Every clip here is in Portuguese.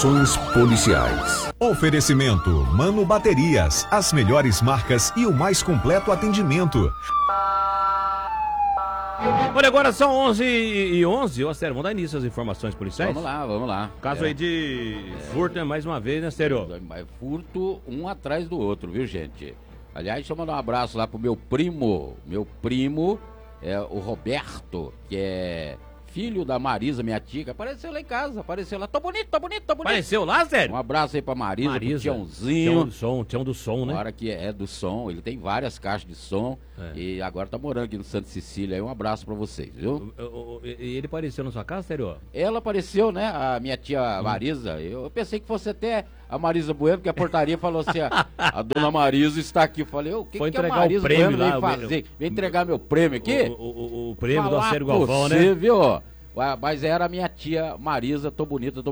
Policiais. Oferecimento Mano Baterias, as melhores marcas e o mais completo atendimento. Olha, agora são 11h11. Ô, Sério, vamos dar início às informações policiais? Vamos lá. Caso aí de furto, né, mais uma vez, né, Sério? Furto um atrás do outro, viu, gente? Aliás, deixa eu mandar um abraço lá pro meu primo. Meu primo é o Roberto, que é filho da Marisa, minha tia, que apareceu lá em casa, apareceu lá. Tô bonito. Apareceu lá, Sério? Um abraço aí pra Marisa, pro Tião Tiãozinho. do som, né? Agora que é do som, ele tem várias caixas de som e agora tá morando aqui no Santa Cecília. Aí um abraço pra vocês, viu? E ele apareceu na sua casa, Sério? Ela apareceu, né, a minha tia Marisa. Eu pensei que fosse até a Marisa Bueno, porque a portaria falou assim, a dona Marisa está aqui. Eu falei, o que a Marisa Bueno veio fazer? Vem entregar meu prêmio aqui? O prêmio do Acério Galvão, né? Viu? Mas era a minha tia Marisa, tô bonita.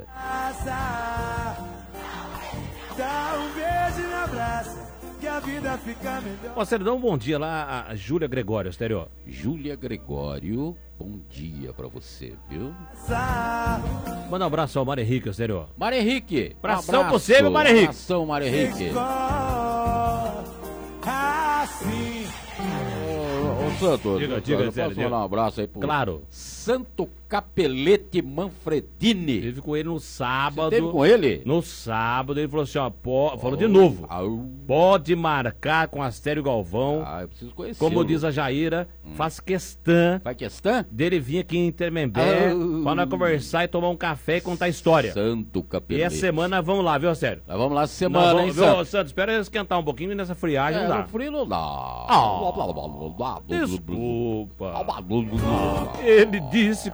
Dá um beijo e abraça, que a vida fica melhor. Ó, Sério, dá um bom dia lá a Júlia Gregório, Sério. Júlia Gregório, bom dia pra você, viu? Manda um abraço ao Mário Henrique, Sério. Mário Henrique, abração pra você, meu Mário Henrique. Abração, Mário Henrique. Assim. Ô, Santo, diga, posso mandar um abraço aí pro Claro. Santo Capelete Manfredini. Teve com ele no sábado. Você teve com ele? No sábado, ele falou assim, ó, falou de novo. Pode marcar com Astério Galvão. Eu preciso conhecer. Como diz a Jaira, faz questão. Faz questão? Dele vir aqui em Termembé pra nós conversar e tomar um café e contar a história. Santo Capelete. E essa semana vamos lá, viu, Sério? Nós vamos lá essa semana, hein, Santos? Santos, espera esquentar um pouquinho nessa friagem, não dá. No frio não dá. Desculpa. Ele disse